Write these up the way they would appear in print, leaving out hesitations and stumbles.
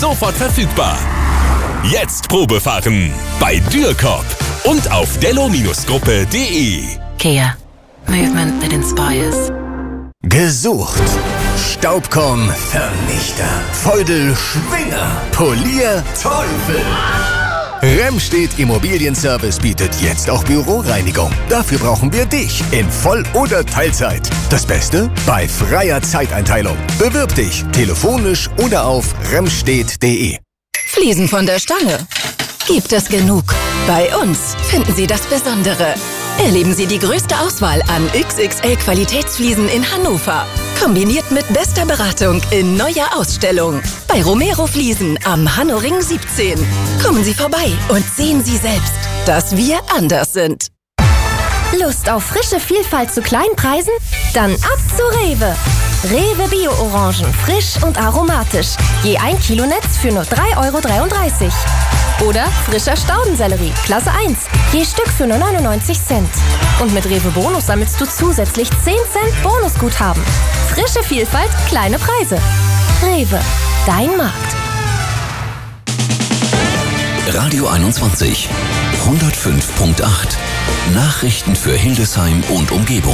Sofort verfügbar. Jetzt Probefahren bei Dürrkorb und auf dello-gruppe.de. Kia. Movement that inspires. Gesucht. Staubkorn-Vernichter. Feudel-Schwinger. Polier-Teufel. Remstedt Immobilienservice bietet jetzt auch Büroreinigung. Dafür brauchen wir dich in Voll- oder Teilzeit. Das Beste? Bei freier Zeiteinteilung. Bewirb dich telefonisch oder auf remstedt.de. Fliesen von der Stange. Gibt es genug? Bei uns finden Sie das Besondere. Erleben Sie die größte Auswahl an XXL-Qualitätsfliesen in Hannover. Kombiniert mit bester Beratung in neuer Ausstellung. Bei Romero Fliesen am Hannoring 17. Kommen Sie vorbei und sehen Sie selbst, dass wir anders sind. Lust auf frische Vielfalt zu kleinen Preisen? Dann ab zu Rewe. Rewe Bio-Orangen, frisch und aromatisch. Je 1 Kilo Netz für nur 3,33 €. Oder frischer Staudensellerie, Klasse 1, je Stück für nur 99 Cent. Und mit Rewe Bonus sammelst du zusätzlich 10 Cent Bonusguthaben. Frische Vielfalt, kleine Preise. Rewe, dein Markt. Radio 21, 105.8. Nachrichten für Hildesheim und Umgebung.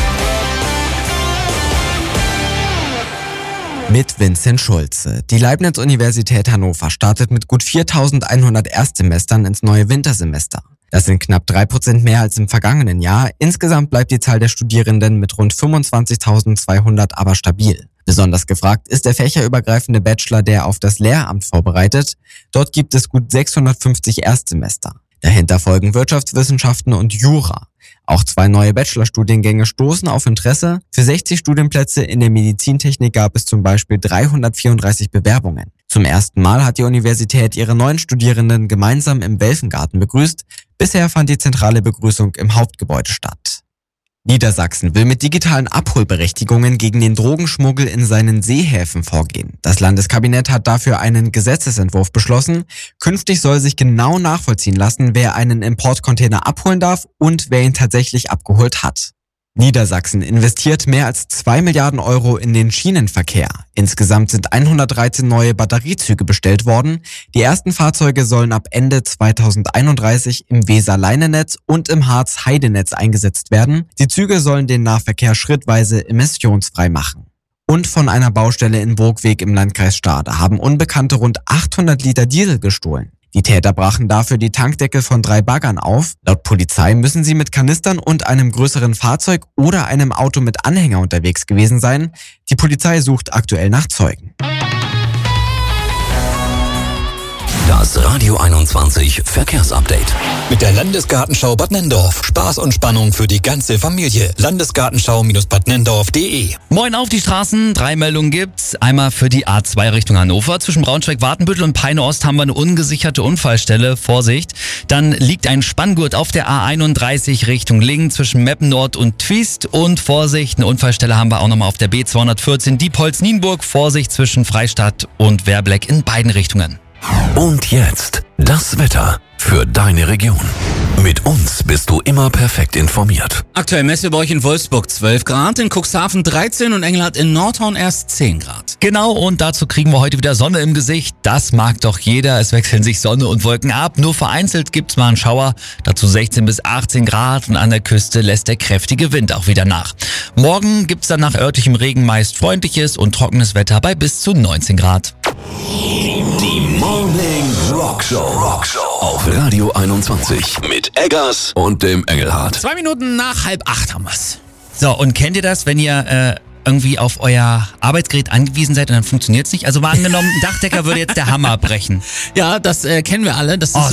Mit Vincent Schulze. Die Leibniz-Universität Hannover startet mit gut 4.100 Erstsemestern ins neue Wintersemester. Das sind knapp 3% mehr als im vergangenen Jahr. Insgesamt bleibt die Zahl der Studierenden mit rund 25.200 aber stabil. Besonders gefragt ist der fächerübergreifende Bachelor, der auf das Lehramt vorbereitet. Dort gibt es gut 650 Erstsemester. Dahinter folgen Wirtschaftswissenschaften und Jura. Auch 2 neue Bachelorstudiengänge stoßen auf Interesse. Für 60 Studienplätze in der Medizintechnik gab es zum Beispiel 334 Bewerbungen. Zum ersten Mal hat die Universität ihre neuen Studierenden gemeinsam im Welfengarten begrüßt. Bisher fand die zentrale Begrüßung im Hauptgebäude statt. Niedersachsen will mit digitalen Abholberechtigungen gegen den Drogenschmuggel in seinen Seehäfen vorgehen. Das Landeskabinett hat dafür einen Gesetzesentwurf beschlossen. Künftig soll sich genau nachvollziehen lassen, wer einen Importcontainer abholen darf und wer ihn tatsächlich abgeholt hat. Niedersachsen investiert mehr als 2 Milliarden € in den Schienenverkehr. Insgesamt sind 113 neue Batteriezüge bestellt worden. Die ersten Fahrzeuge sollen ab Ende 2031 im Weser-Leinenetz und im Harz-Heidenetz eingesetzt werden. Die Züge sollen den Nahverkehr schrittweise emissionsfrei machen. Und von einer Baustelle in Burgweg im Landkreis Stade haben Unbekannte rund 800 Liter Diesel gestohlen. Die Täter brachen dafür die Tankdeckel von 3 Baggern auf. Laut Polizei müssen sie mit Kanistern und einem größeren Fahrzeug oder einem Auto mit Anhänger unterwegs gewesen sein. Die Polizei sucht aktuell nach Zeugen. Das Radio 21 Verkehrsupdate. Mit der Landesgartenschau Bad Nenndorf. Spaß und Spannung für die ganze Familie. Landesgartenschau-badnendorf.de. Moin auf die Straßen. 3 Meldungen gibt's. Einmal für die A2 Richtung Hannover. Zwischen Braunschweig-Watenbüttel und Peine-Ost haben wir eine ungesicherte Unfallstelle. Vorsicht. Dann liegt ein Spanngurt auf der A31 Richtung Lingen zwischen Meppen Nord und Twiest. Und Vorsicht, eine Unfallstelle haben wir auch nochmal auf der B214 Diepholz-Nienburg. Vorsicht zwischen Freistadt und Werbleck in beiden Richtungen. Und jetzt das Wetter für deine Region. Mit uns bist du immer perfekt informiert. Aktuell messen wir bei euch in Wolfsburg 12 Grad, in Cuxhaven 13 und Engelhardt in Nordhorn erst 10 Grad. Genau, und dazu kriegen wir heute wieder Sonne im Gesicht. Das mag doch jeder. Es wechseln sich Sonne und Wolken ab. Nur vereinzelt gibt's mal einen Schauer. Dazu 16 bis 18 Grad und an der Küste lässt der kräftige Wind auch wieder nach. Morgen gibt's dann nach örtlichem Regen meist freundliches und trockenes Wetter bei bis zu 19 Grad. Die Morning Rockshow auf Radio 21 mit Eggers und dem Engelhardt. 2 Minuten nach 7:30 haben wir's. So, und kennt ihr das, wenn ihr irgendwie auf euer Arbeitsgerät angewiesen seid und dann funktioniert's nicht? Also mal angenommen, ein Dachdecker würde jetzt der Hammer brechen. Ja, das kennen wir alle. Das ist